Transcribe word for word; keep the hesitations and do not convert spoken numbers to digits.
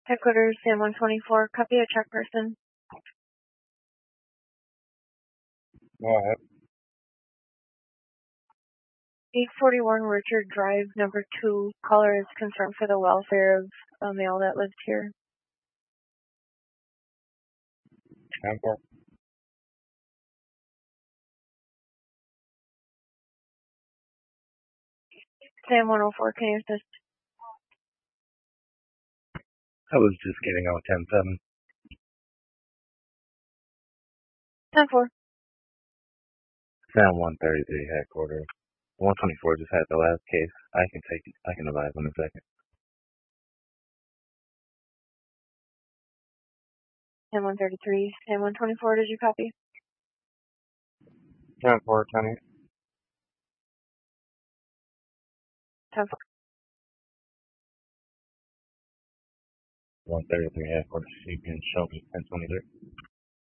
Headquarters, Sam one twenty-four, copy a check person. Go ahead. eight forty-one Richard Drive, number two. Caller is concerned for the welfare of a male that lives here. ten four. Sam one oh four, can you assist? I was just getting out ten seven. ten four. Sam one thirty-three headquarters. one twenty-four just had the last case. I can take it. I can advise in a second. Sam one thirty-three, Sam one twenty-four, did you copy? ten four, ten eight. ten four. one thirty-three headquarters. You can show me ten twenty-three.